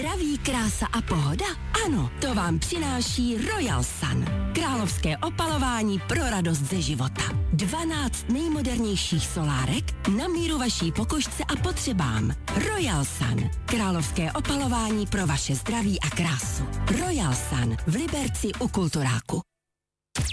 Zdraví, krása a pohoda? Ano, to vám přináší Royal Sun. Královské opalování pro radost ze života. 12 nejmodernějších solárek na míru vaší pokožce a potřebám. Royal Sun. Královské opalování pro vaše zdraví a krásu. Royal Sun v Liberci u Kulturáku.